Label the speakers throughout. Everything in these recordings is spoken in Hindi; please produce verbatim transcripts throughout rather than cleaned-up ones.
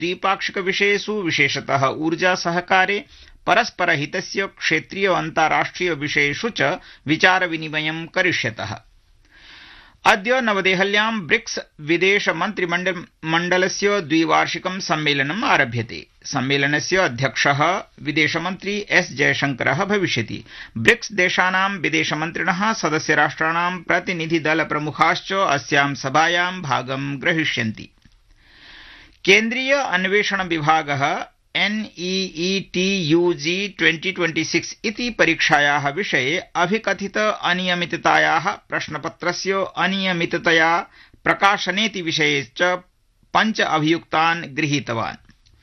Speaker 1: द्विपाक्षिक विषयेषु विशेषतः ऊर्जा सहकारे परस्परहितस्य क्षेत्रीय अन्ताराष्ट्रिय विषयेषु च विचार विनिमयं करिष्यतः। अद्य नवदेहल्यां ब्रिक्स विदेश मन्त्रिमण्डलस्य द्विवार्षिकं सम्मेलनम् आरभ्यते। सम्मेलनस्य अध्यक्षः विदेशमन्त्री एस जयशंकरः भविष्यति। ब्रिक्स देशानां विदेशमन्त्रिणः सदस्यराष्ट्राणां प्रतिनिधिदलप्रमुखाश्च अस्यां सभायां भागं ग्रहीष्यन्ति। केन्द्रीय अन्वेषण विभागः N E E T U G twenty twenty six इति परीक्षायाः विषये अभिकथित अनियमिततायाः प्रश्नपत्रस्य अनियमिततया प्रकाशनेति विषये च पञ्च अभियुक्तान् गृहीतवान्।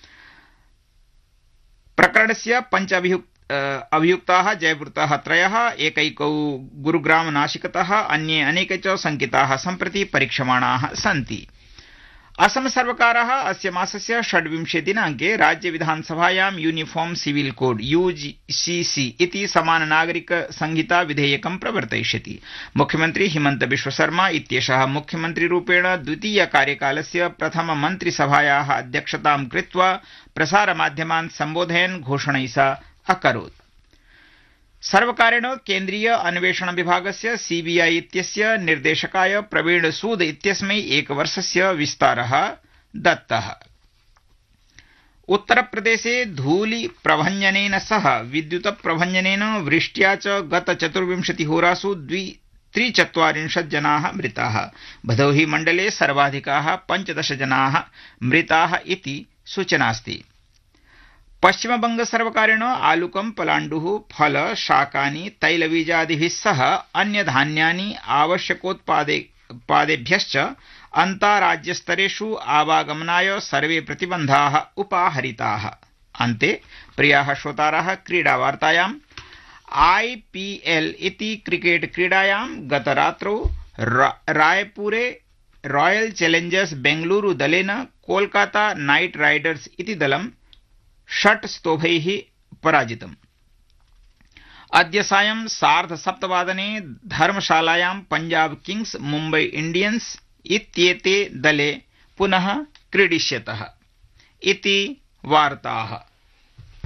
Speaker 1: प्रकरणस्य पञ्च अभियुक्ताः जयवृतः त्रयः, एकैकौ गुरुग्राम नाशिकतः, अन्ये अनेके च शङ्किताः सम्प्रति परीक्षमाणाः सन्ति। असम सर्वकारः अस्य मासस्य षड्विंशे दिनाङ्के राज्य विधानसभायां uniform civil code you see सी इति समान नागरिक संहिता विधेयकं प्रवर्तयिष्यति। मुख्यमंत्री हिमंत बिश्व शर्मा इत्येषः मुख्यमंत्रीरूपेण द्वितीय कार्यकालस्य प्रथम मन्त्रिसभायाः अध्यक्षतां कृत्वा प्रसारमाध्यमान् सम्बोधयन् घोषणैः अकरोत्। सर्वकारेण केन्द्रीय अन्वेषण विभागस्य सीबीआई इत्यस्य निर्देशकाय प्रवीण सूद इत्यस्मै एकवर्षस्य विस्तारः दत्तः। उत्तरप्रदेशे धूलि प्रभञ्जनेन सह विद्युत प्रभञ्जनेन वृष्ट्या च गत चतुर्विंशतिहोरासु द्वि त्रिचत्वारिंशत् जनाः मृताः। भदोही मण्डले सर्वाधिकाः पञ्चदश जनाः मृताः इति सूचनास्ति। पश्चिमबंग सर्वकारेण आलुकं, पलाण्डुः, फल, शाकानि, तैलबीजादिभिः सह अन्य धान्यानि आवश्यकोत्पादेभ्यश्च अन्ताराज्यस्तरेषु आवागमनाय सर्वे प्रतिबन्धाः उपाहरिताः। अन्ते प्रियाः श्रोताराः, क्रीडावार्तायाम् आईपीएल इति क्रिकेट क्रीडायां गतरात्रौ रायपुरे रॉयल चैलेंजर्स बेंगलुरु दलेन कोलकाता नाइट राइडर्स इति दलं षट् स्तोभैः पराजितम्। अद्य सायं सार्ध सप्तवादने धर्मशालायां पंजाब किंग्स मुम्बई इंडियंस इत्येते दले पुनः क्रीडिष्यतः इति वार्ताः।